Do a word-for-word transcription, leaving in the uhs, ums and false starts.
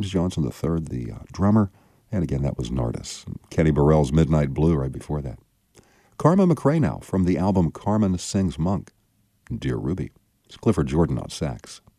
James Johnson the third, the uh, drummer. And again, that was Nardis. And Kenny Burrell's Midnight Blue right before that. Carmen McRae now from the album Carmen Sings Monk. Dear Ruby. It's Clifford Jordan on sax.